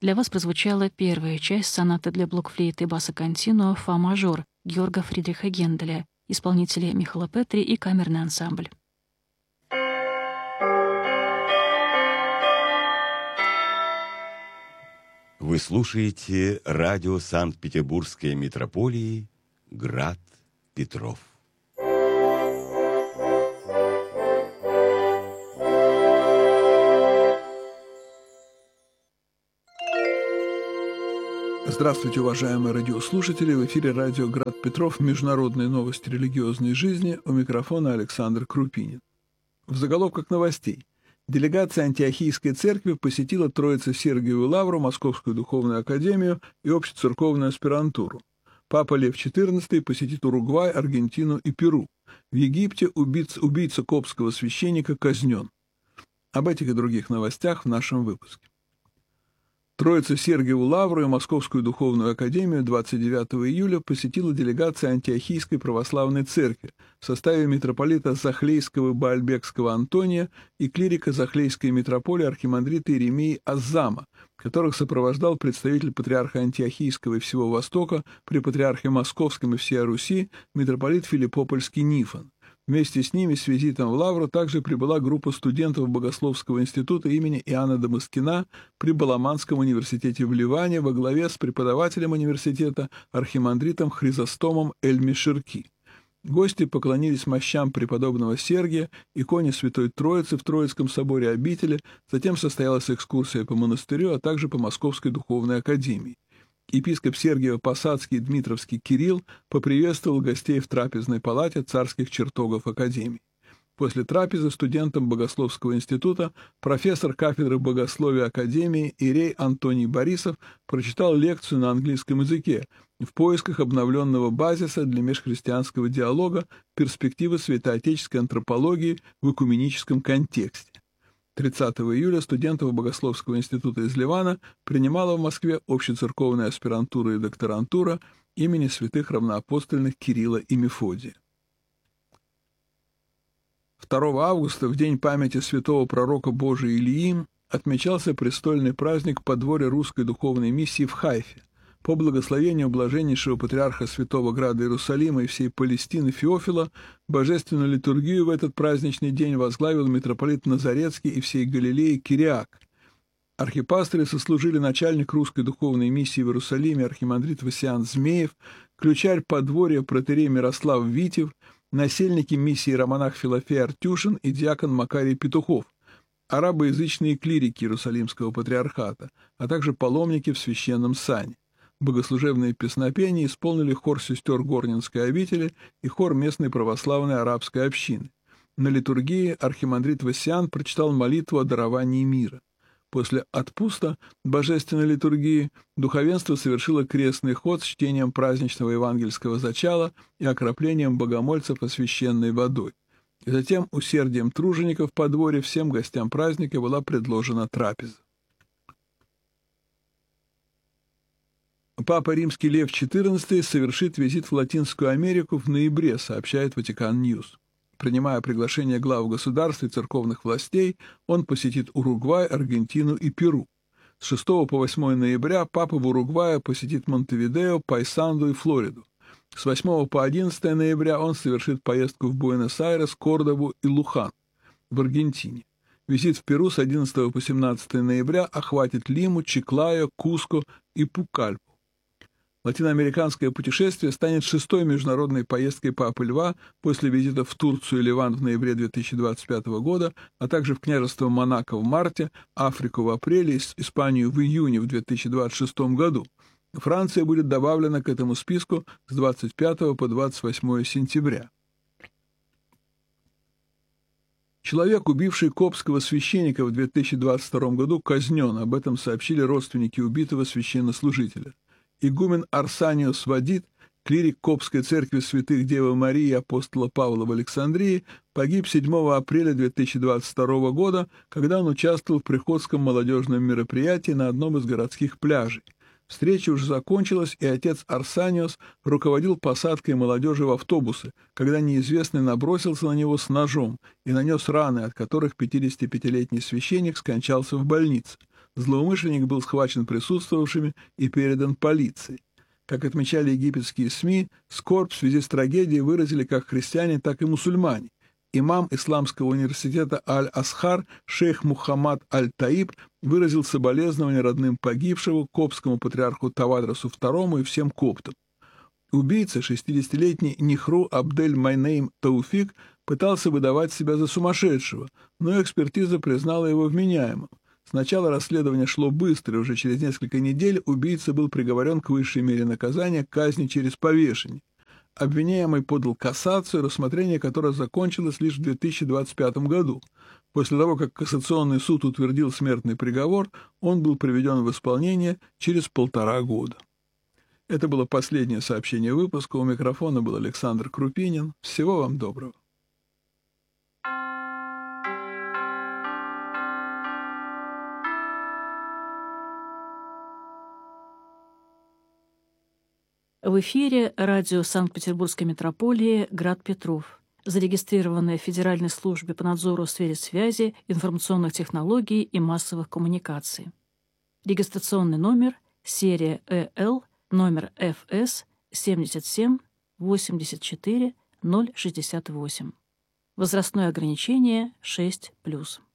Для вас прозвучала первая часть сонаты для блокфлейты и баса континуо «Фа-мажор» Георга Фридриха Генделя, исполнители Михаила Петри и камерный ансамбль. Вы слушаете радио Санкт-Петербургской митрополии «Град Петров». Здравствуйте, уважаемые радиослушатели! В эфире радио «Град Петров», международные новости религиозной жизни, у микрофона Александр Крупинин. В заголовках новостей. Делегация Антиохийской церкви посетила Троице-Сергиевую лавру, Московскую духовную академию и общецерковную аспирантуру. Папа Лев XIV посетит Уругвай, Аргентину и Перу. В Египте убийца коптского священника казнен. Об этих и других новостях в нашем выпуске. Троице-Сергиеву лавру и Московскую духовную академию 29 июля посетила делегация Антиохийской православной церкви в составе митрополита Захлейского Баальбекского Антония и клирика Захлейской митрополии архимандрита Иеремии Аззама, которых сопровождал представитель патриарха Антиохийского и всего Востока при патриархе Московском и всей Руси митрополит Филиппопольский Нифон. Вместе с ними с визитом в Лавру также прибыла группа студентов Богословского института имени Иоанна Дамаскина при Баламанском университете в Ливане во главе с преподавателем университета архимандритом Хризостомом Эль-Мишерки. Гости поклонились мощам преподобного Сергия, иконе Святой Троицы в Троицком соборе обители, затем состоялась экскурсия по монастырю, а также по Московской духовной академии. Епископ Сергиево-Посадский и Дмитровский Кирилл поприветствовал гостей в трапезной палате царских чертогов Академии. После трапезы студентам Богословского института профессор кафедры богословия Академии иерей Антоний Борисов прочитал лекцию на английском языке в поисках обновленного базиса для межхристианского диалога перспективы святоотеческой антропологии в экуменическом контексте. 30 июля студентов Богословского института из Ливана принимала в Москве общецерковная аспирантура и докторантура имени святых равноапостольных Кирилла и Мефодия. 2 августа, в день памяти святого пророка Божия Илии, отмечался престольный праздник подворья русской духовной миссии в Хайфе. По благословению блаженнейшего патриарха Святого Града Иерусалима и всей Палестины Феофила, божественную литургию в этот праздничный день возглавил митрополит Назарецкий и всей Галилеи Кириак. Архипастыри сослужили начальник русской духовной миссии в Иерусалиме архимандрит Васиан Змеев, ключарь подворья протоиерей Мирослав Витев, насельники миссии романах Филофей Артюшин и диакон Макарий Петухов, арабоязычные клирики Иерусалимского патриархата, а также паломники в священном сане. Богослужебные песнопения исполнили хор сестер Горнинской обители и хор местной православной арабской общины. На литургии архимандрит Васиан прочитал молитву о даровании мира. После отпуста божественной литургии духовенство совершило крестный ход с чтением праздничного евангельского зачала и окроплением богомольцев освященной водой. И затем усердием тружеников по дворе всем гостям праздника была предложена трапеза. Папа Римский Лев XIV совершит визит в Латинскую Америку в ноябре, сообщает Ватикан Ньюс. Принимая приглашение глав государств и церковных властей, он посетит Уругвай, Аргентину и Перу. С 6 по 8 ноября папа в Уругвае посетит Монтевидео, Пайсанду и Флориду. С 8 по 11 ноября он совершит поездку в Буэнос-Айрес, Кордову и Лухан в Аргентине. Визит в Перу с 11 по 17 ноября охватит Лиму, Чиклайо, Куско и Пукальпу. Латиноамериканское путешествие станет 6-й международной поездкой Папы Льва после визита в Турцию и Ливан в ноябре 2025 года, а также в княжество Монако в марте, Африку в апреле, Испанию в июне в 2026 году. Франция будет добавлена к этому списку с 25 по 28 сентября. Человек, убивший коптского священника в 2022 году, казнен. Об этом сообщили родственники убитого священнослужителя. Игумен Арсаниос Вадит, клирик Коптской церкви святых Девы Марии и апостола Павла в Александрии, погиб 7 апреля 2022 года, когда он участвовал в приходском молодежном мероприятии на одном из городских пляжей. Встреча уже закончилась, и отец Арсаниос руководил посадкой молодежи в автобусы, когда неизвестный набросился на него с ножом и нанес раны, от которых 55-летний священник скончался в больнице. Злоумышленник был схвачен присутствовавшими и передан полиции. Как отмечали египетские СМИ, скорбь в связи с трагедией выразили как христиане, так и мусульмане. Имам Исламского университета Аль-Асхар шейх Мухаммад Аль-Таиб выразил соболезнования родным погибшего, коптскому патриарху Тавадросу II и всем коптам. Убийца, 60-летний Нихру Абдель Майнейм Тауфик, пытался выдавать себя за сумасшедшего, но экспертиза признала его вменяемым. Сначала расследование шло быстро, и уже через несколько недель убийца был приговорен к высшей мере наказания — казни через повешение. Обвиняемый подал кассацию, рассмотрение которой закончилось лишь в 2025 году. После того, как Кассационный суд утвердил смертный приговор, он был приведен в исполнение через 1,5 года. Это было последнее сообщение выпуска. У микрофона был Александр Крупинин. Всего вам доброго. В эфире радио Санкт-Петербургской метрополии «Град Петров», зарегистрированное в Федеральной службе по надзору в сфере связи, информационных технологий и массовых коммуникаций. Регистрационный номер, серия ЭЛ, номер ФС 77 84 068. Возрастное ограничение 6+.